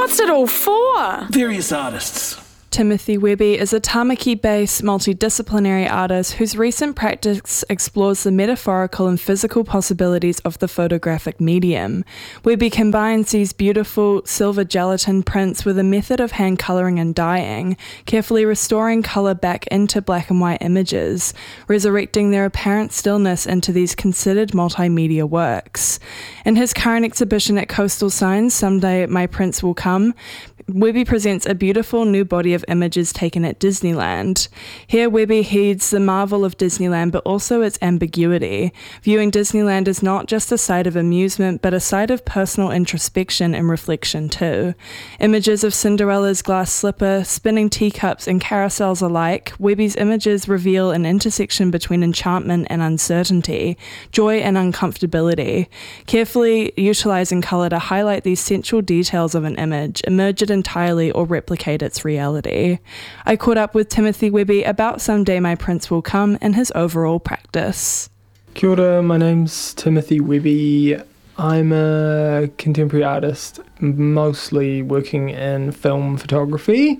What's it all for? Various artists. Timothy Webby is a Tamaki-based multidisciplinary artist whose recent practice explores the metaphorical and physical possibilities of the photographic medium. Webby combines these beautiful silver gelatin prints with a method of hand colouring and dyeing, carefully restoring colour back into black and white images, resurrecting their apparent stillness into these considered multimedia works. In his current exhibition at Coastal Signs, Someday My Prince Will Come, Webby presents a beautiful new body of images taken at Disneyland. Here, Webby heeds the marvel of Disneyland, but also its ambiguity, viewing Disneyland as not just a site of amusement, but a site of personal introspection and reflection too. Images of Cinderella's glass slipper, spinning teacups, and carousels alike, Webby's images reveal an intersection between enchantment and uncertainty, joy and uncomfortability, carefully utilising colour to highlight the essential details of an image, emerge it entirely or replicate its reality. I caught up with Timothy Webby about Someday My Prince Will Come and his overall practice. Kia ora, my name's Timothy Webby. I'm a contemporary artist, mostly working in film photography,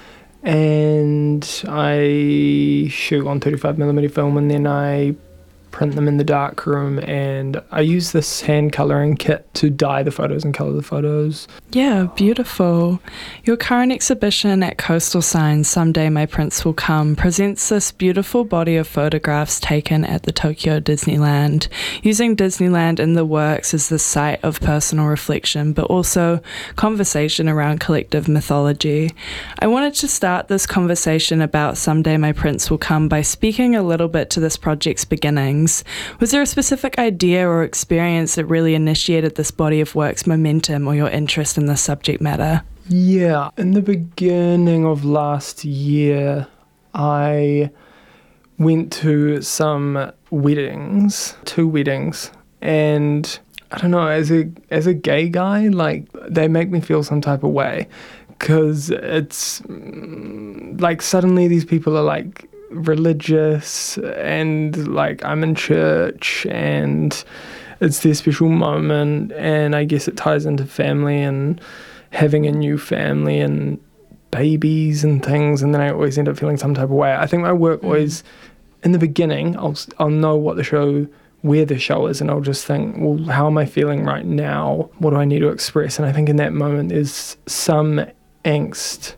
and I shoot on 35mm film and then I print them in the darkroom, and I use this hand colouring kit to dye the photos and colour the photos. Yeah, beautiful. Your current exhibition at Coastal Signs, Someday My Prince Will Come, presents this beautiful body of photographs taken at the Tokyo Disneyland, using Disneyland in the works as the site of personal reflection, but also conversation around collective mythology. I wanted to start this conversation about Someday My Prince Will Come by speaking a little bit to this project's beginnings. Was there a specific idea or experience that really initiated this body of work's momentum or your interest in this subject matter? Yeah, in the beginning of last year, I went to some weddings, 2 weddings, and I don't know, as a gay guy, like, they make me feel some type of way, because it's like suddenly these people are like religious and like I'm in church and it's their special moment, and I guess it ties into family and having a new family and babies and things, and then I always end up feeling some type of way. I think my work always, in the beginning, I'll know where the show is, and I'll just think, well, how am I feeling right now? What do I need to express? And I think in that moment there's some angst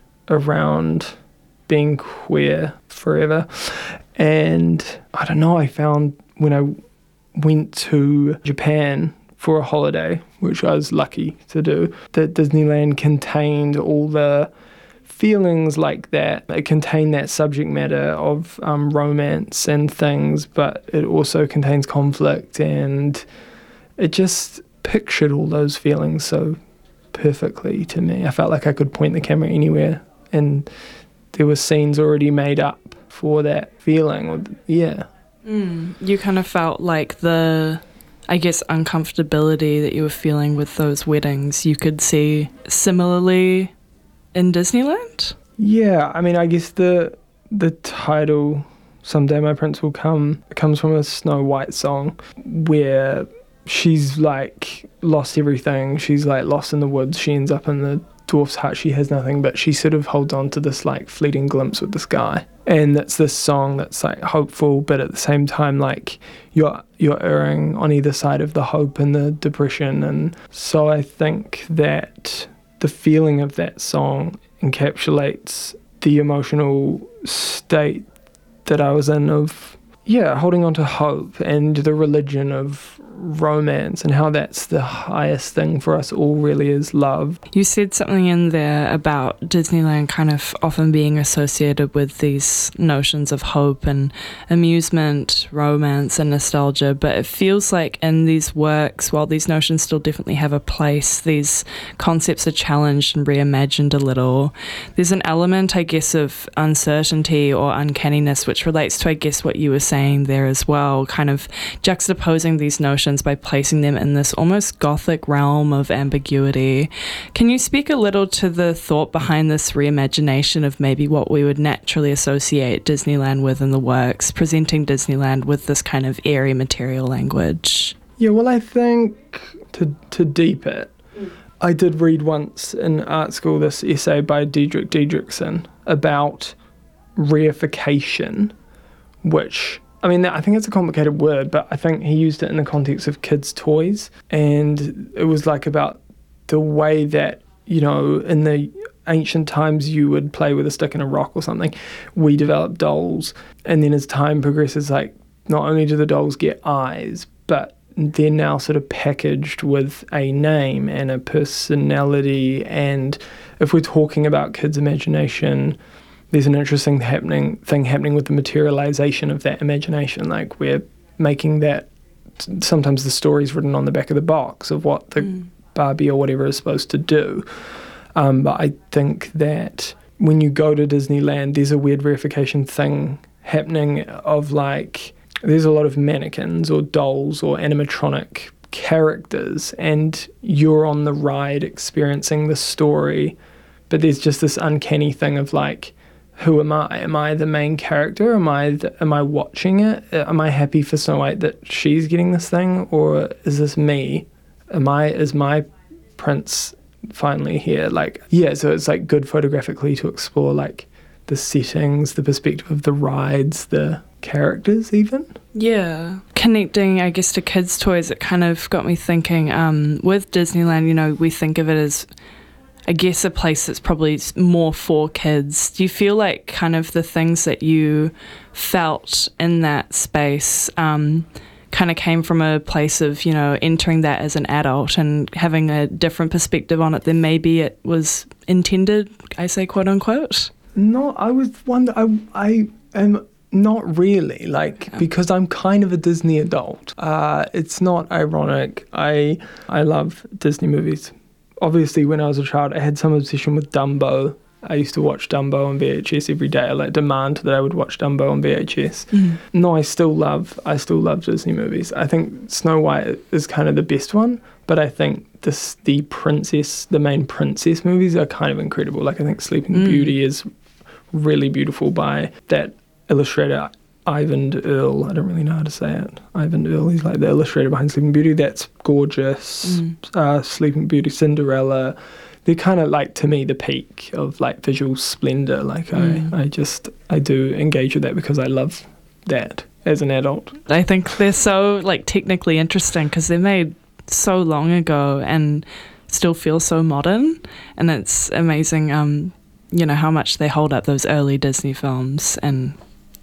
around being queer forever. And I don't know, I found when I went to Japan for a holiday, which I was lucky to do, that Disneyland contained all the feelings like that. It contained that subject matter of romance and things, but it also contains conflict, and it just pictured all those feelings so perfectly to me. I felt like I could point the camera anywhere and there were scenes already made up for that feeling. Yeah. You kind of felt like the, I guess, uncomfortability that you were feeling with those weddings, you could see similarly in Disneyland? Yeah, I mean, I guess the title, Someday My Prince Will Come, comes from a Snow White song where she's like lost everything. She's like lost in the woods. She ends up in the dwarf's hut. She has nothing, but she sort of holds on to this like fleeting glimpse with this guy. And it's this song that's like hopeful, but at the same time like you're erring on either side of the hope and the depression. And so I think that the feeling of that song encapsulates the emotional state that I was in of, holding on to hope and the religion of romance, and how that's the highest thing for us all really is love. You said something in there about Disneyland kind of often being associated with these notions of hope and amusement, romance and nostalgia, but it feels like in these works, while these notions still definitely have a place, these concepts are challenged and reimagined a little. There's an element, I guess, of uncertainty or uncanniness which relates to, I guess, what you were saying there as well, kind of juxtaposing these notions by placing them in this almost gothic realm of ambiguity. Can you speak a little to the thought behind this reimagination of maybe what we would naturally associate Disneyland with in the works, presenting Disneyland with this kind of airy material language? Yeah, well, I think to deep it, I did read once in art school this essay by Diedrich Diedrichson about reification, which, I mean, I think it's a complicated word, but I think he used it in the context of kids' toys. And it was like about the way that, you know, in the ancient times you would play with a stick and a rock or something. We developed dolls. And then as time progresses, like, not only do the dolls get eyes, but they're now sort of packaged with a name and a personality. And if we're talking about kids' imagination, there's an interesting thing happening with the materialization of that imagination. Like, we're making that, sometimes the story's written on the back of the box of what the Barbie or whatever is supposed to do. But I think that when you go to Disneyland, there's a weird reification thing happening of, like, there's a lot of mannequins or dolls or animatronic characters, and you're on the ride experiencing the story, but there's just this uncanny thing of, like, who am I? Am I the main character? Am I watching it? Am I happy for Snow White that she's getting this thing, or is this me? Is my prince finally here? Like, yeah, so it's like good photographically to explore, like, the settings, the perspective of the rides, the characters even. Yeah. Connecting, I guess, to kids' toys, it kind of got me thinking, with Disneyland, you know, we think of it as, I guess, a place that's probably more for kids. Do you feel like kind of the things that you felt in that space kind of came from a place of, you know, entering that as an adult and having a different perspective on it than maybe it was intended, I say, quote unquote? No, I was wonder. I am not really, like, because I'm kind of a Disney adult. It's not ironic. I love Disney movies. Obviously, when I was a child, I had some obsession with Dumbo. I used to watch Dumbo on VHS every day. I like demand that I would watch Dumbo on VHS. No, I still love Disney movies. I think Snow White is kind of the best one, but I think the main princess movies are kind of incredible. Like, I think Sleeping Beauty is really beautiful by that illustrator Ivan Earl. I don't really know how to say it. Ivan Earl, he's like the illustrator behind Sleeping Beauty. That's gorgeous. Sleeping Beauty, Cinderella, they're kind of, like, to me, the peak of, like, visual splendor. Like, I do engage with that because I love that as an adult. I think they're so, like, technically interesting because they're made so long ago and still feel so modern, and it's amazing, you know, how much they hold up those early Disney films. And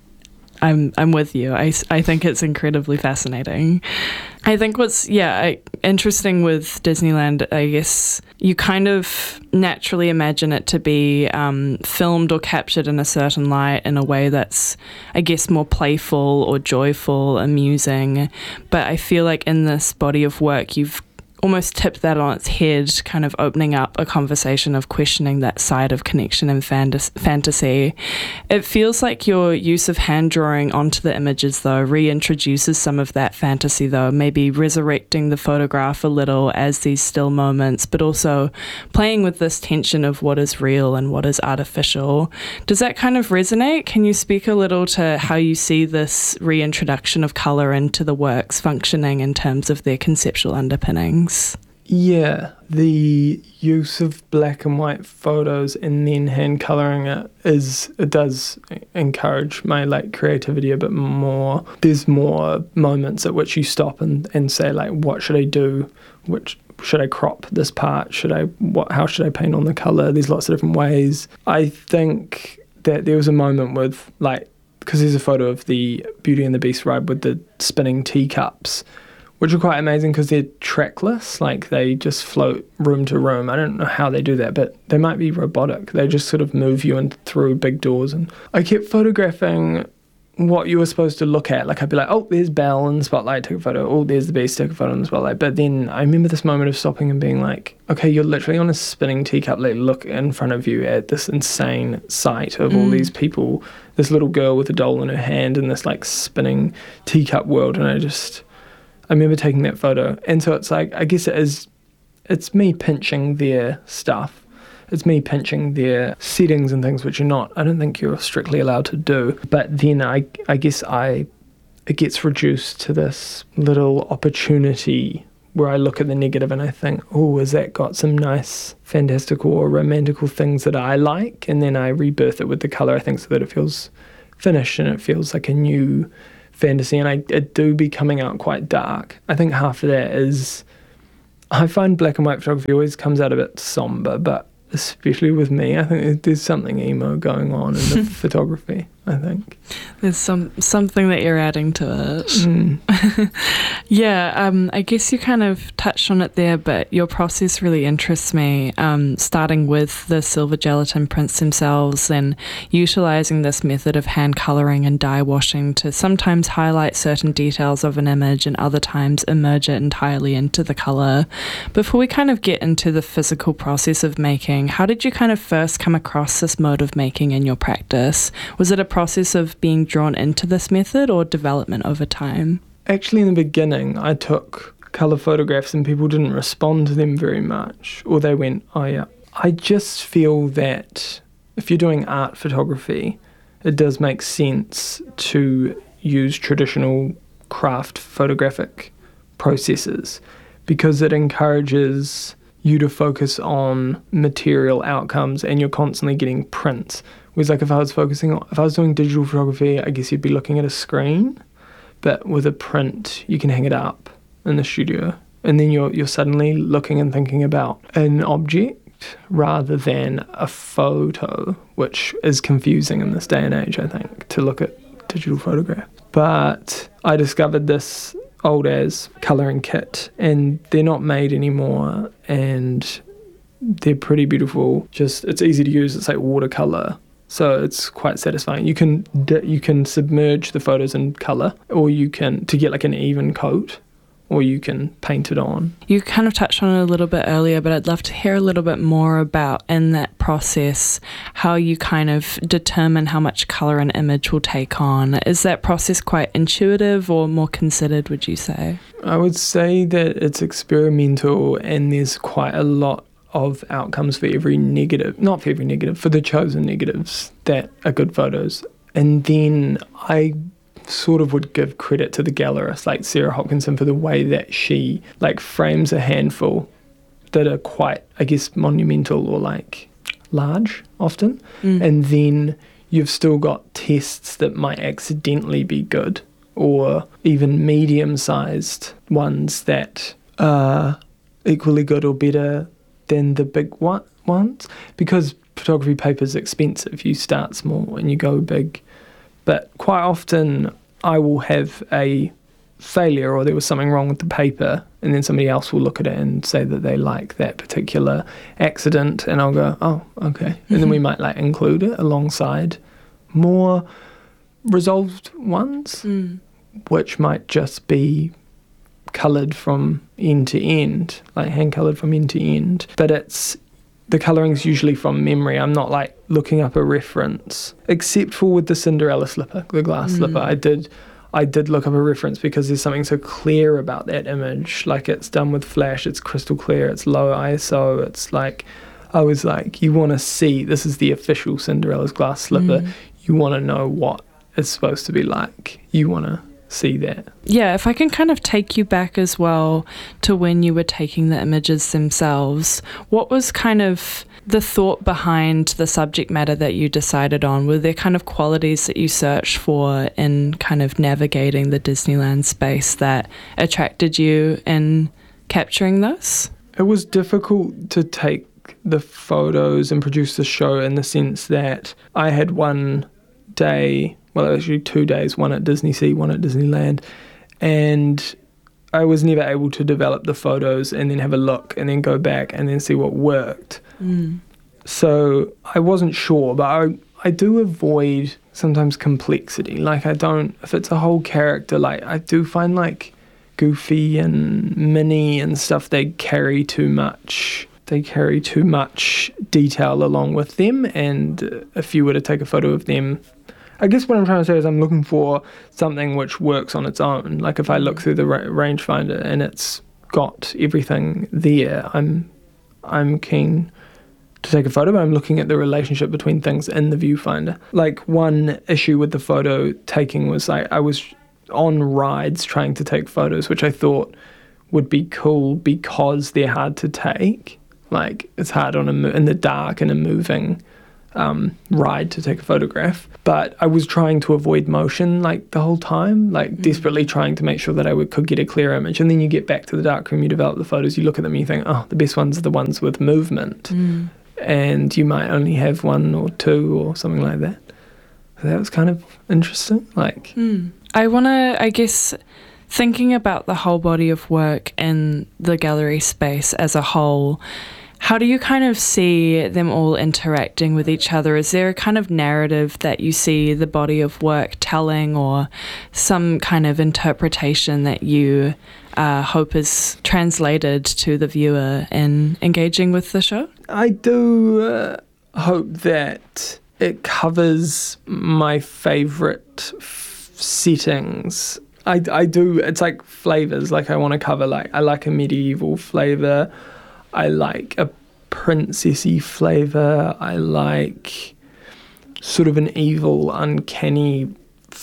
I'm with you. I think it's incredibly fascinating. I think what's interesting with Disneyland, I guess you kind of naturally imagine it to be filmed or captured in a certain light in a way that's, I guess, more playful or joyful, amusing. But I feel like in this body of work, you've almost tipped that on its head, kind of opening up a conversation of questioning that side of connection and fantasy. It feels like your use of hand drawing onto the images, though, reintroduces some of that fantasy, though, maybe resurrecting the photograph a little as these still moments, but also playing with this tension of what is real and what is artificial. Does that kind of resonate? Can you speak a little to how you see this reintroduction of colour into the works functioning in terms of their conceptual underpinnings? Yeah, the use of black and white photos and then hand colouring it does encourage my, like, creativity a bit more. There's more moments at which you stop and say, like, what should I do? Should I crop this part? How should I paint on the colour? There's lots of different ways. I think that there was a moment with, like, because there's a photo of the Beauty and the Beast ride with the spinning teacups, which are quite amazing because they're trackless, like they just float room to room. I don't know how they do that, but they might be robotic. They just sort of move you in through big doors. And I kept photographing what you were supposed to look at. Like, I'd be like, oh, there's Belle in the spotlight, take a photo. Oh, there's the Beast, take a photo in the spotlight. But then I remember this moment of stopping and being like, okay, you're literally on a spinning teacup. Like, look in front of you at this insane sight of all these people, this little girl with a doll in her hand in this, like, spinning teacup world. And I remember taking that photo. And so it's like, I guess it's me pinching their stuff. It's me pinching their settings and things, which I don't think you're strictly allowed to do. But then I guess it gets reduced to this little opportunity where I look at the negative and I think, oh, has that got some nice fantastical or romantical things that I like? And then I rebirth it with the colour, I think, so that it feels finished and it feels like a new fantasy. And it do be coming out quite dark. I think half of that is, I find black and white photography always comes out a bit sombre, but especially with me, I think there's something emo going on in the photography, I think. There's something that you're adding to it. Yeah, I guess you kind of touched on it there, but your process really interests me, starting with the silver gelatin prints themselves and utilising this method of hand colouring and dye washing to sometimes highlight certain details of an image and other times immerse it entirely into the colour. Before we kind of get into the physical process of making, how did you kind of first come across this mode of making in your practice? Was it a process of being drawn into this method or development over time? Actually, in the beginning, I took colour photographs and people didn't respond to them very much, or they went, oh yeah. I just feel that if you're doing art photography, it does make sense to use traditional craft photographic processes because it encourages you to focus on material outcomes and you're constantly getting prints. Whereas like if I was doing digital photography, I guess you'd be looking at a screen, but with a print, you can hang it up in the studio. And then you're suddenly looking and thinking about an object rather than a photo, which is confusing in this day and age, I think, to look at digital photographs. But I discovered this old as colouring kit and they're not made anymore and they're pretty beautiful. Just it's easy to use. It's like watercolour, so it's quite satisfying. You can submerge the photos in colour, or you can to get like an even coat, or you can paint it on. You kind of touched on it a little bit earlier, but I'd love to hear a little bit more about in that process how you kind of determine how much colour an image will take on. Is that process quite intuitive or more considered, would you say? I would say that it's experimental and there's quite a lot of outcomes for every negative, not for every negative, for the chosen negatives that are good photos. And then I sort of would give credit to the gallerist, like Sarah Hopkinson, for the way that she like frames a handful that are quite, I guess, monumental or like large often. And then you've still got tests that might accidentally be good, or even medium-sized ones that are equally good or better than the big ones. Because photography paper is expensive, you start small and you go big. But quite often I will have a failure or there was something wrong with the paper, and then somebody else will look at it and say that they like that particular accident, and I'll go, oh, okay. And then we might like include it alongside more resolved ones, which might just be coloured from end to end, like hand coloured from end to end. But the colouring's usually from memory. I'm not like looking up a reference, except for with the Cinderella slipper, the glass slipper. I did look up a reference because there's something so clear about that image. Like it's done with flash, it's crystal clear, it's low ISO. It's like, I was like, you want to see, this is the official Cinderella's glass slipper. You want to know what it's supposed to be like. You want to see that. Yeah, if I can kind of take you back as well to when you were taking the images themselves, what was kind of the thought behind the subject matter that you decided on? Were there kind of qualities that you searched for in kind of navigating the Disneyland space that attracted you in capturing this? It was difficult to take the photos and produce the show in the sense that I had one day, well, actually 2 days, one at Disney Sea, one at Disneyland, and I was never able to develop the photos and then have a look and then go back and then see what worked. So I wasn't sure, but I do avoid sometimes complexity. Like if it's a whole character, like I do find like Goofy and Minnie and stuff, they carry too much detail along with them, and if you were to take a photo of them, I guess what I'm trying to say is I'm looking for something which works on its own. Like if I look through the rangefinder and it's got everything there, I'm keen to take a photo, but I'm looking at the relationship between things in the viewfinder. Like one issue with the photo taking was like I was on rides trying to take photos, which I thought would be cool because they're hard to take. Like, it's hard in the dark and a moving ride to take a photograph. But I was trying to avoid motion like the whole time, like desperately trying to make sure that I could get a clear image. And then you get back to the darkroom, you develop the photos, you look at them and you think, oh, the best ones are the ones with movement. And you might only have one or two or something like that. So that was kind of interesting. I want to, I guess, thinking about the whole body of work and the gallery space as a whole, how do you kind of see them all interacting with each other? Is there a kind of narrative that you see the body of work telling, or some kind of interpretation that you hope is translated to the viewer in engaging with the show? I do hope that it covers my favourite settings. I do, it's like flavours, like I want to cover, like I like a medieval flavour, I like a princessy flavour, I like sort of an evil, uncanny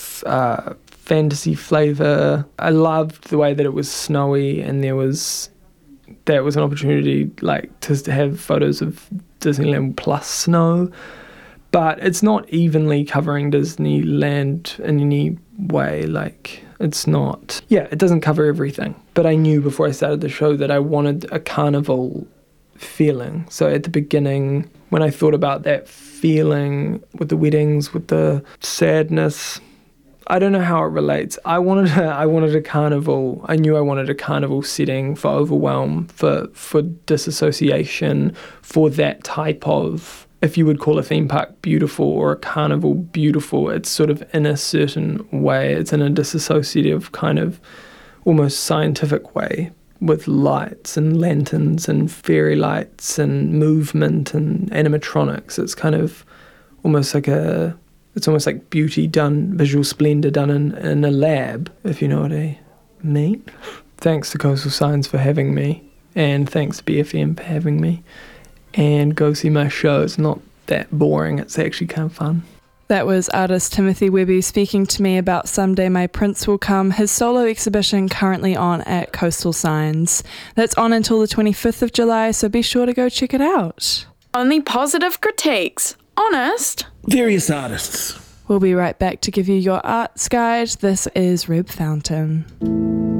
fantasy flavour. I loved the way that it was snowy, and that was an opportunity like to have photos of Disneyland plus snow. But it's not evenly covering Disneyland in any way. Like, it's not... Yeah, it doesn't cover everything. But I knew before I started the show that I wanted a carnival feeling. So at the beginning, when I thought about that feeling with the weddings, with the sadness, I don't know how it relates. I wanted a carnival. I knew I wanted a carnival setting for overwhelm, for disassociation, for that type of... If you would call a theme park beautiful or a carnival beautiful, it's sort of in a certain way. It's in a disassociative kind of almost scientific way, with lights and lanterns and fairy lights and movement and animatronics. It's kind of almost like it's almost like beauty done, visual splendour done in a lab, if you know what I mean. Thanks to Coastal Signs for having me, and thanks to BFM for having me. And go see my show. It's not that boring. It's actually kind of fun. That was artist Timothy Webby speaking to me about Someday My Prince Will Come, his solo exhibition currently on at Coastal Signs. That's on until the 25th of July, so be sure to go check it out. Only positive critiques. Honest. Various artists. We'll be right back to give you your arts guide. This is Reb Fountain.